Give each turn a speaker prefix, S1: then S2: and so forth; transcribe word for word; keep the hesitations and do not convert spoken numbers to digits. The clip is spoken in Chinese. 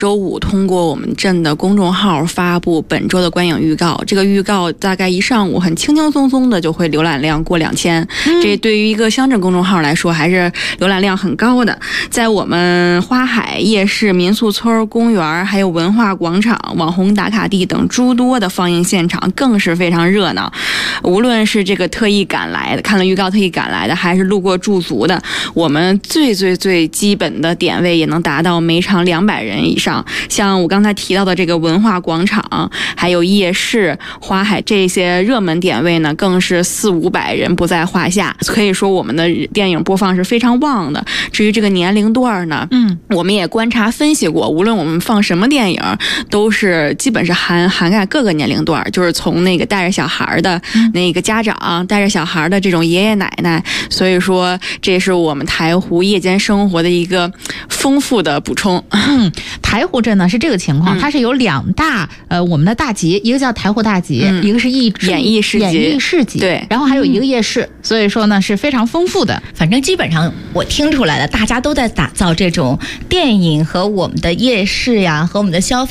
S1: 周五通过我们镇的公众号发布本周的观影预告，这个预告大概一上午很轻轻松松的就会浏览量过两千、嗯，这对于一个乡镇公众号来说还是浏览量很高的。在我们花海夜市、民宿村、公园还有文化广场、网红打卡地等诸多的放映现场更是非常热闹。无论是这个特意赶来的，看了预告特意赶来的，还是路过驻足的，我们最最最基本的点位也能达到每场两百人以上。像我刚才提到的这个文化广场，还有夜市、花海这些热门点位呢，更是四五百人不在话下。可以说我们的电影播放是非常旺的。至于这个年龄段呢，嗯，我们也观察分析过，无论我们放什么电影，都是基本是涵涵盖各个年龄段，就是从那个带着小孩的那个家长，带着小孩的这种爷爷奶奶。所以说，这是我们台湖夜间生活的一个丰富的补充。
S2: 嗯，台湖镇呢是这个情况，它是有两大呃我们的大集，一个叫台湖大集，嗯、一个是艺
S1: 演艺市集，
S2: 演艺市集，
S1: 对，
S2: 然后还有一个夜市，嗯、所以说呢是非常丰富的。
S3: 反正基本上我听出来了，大家都在打造这种电影和我们的夜市呀，和我们的消费。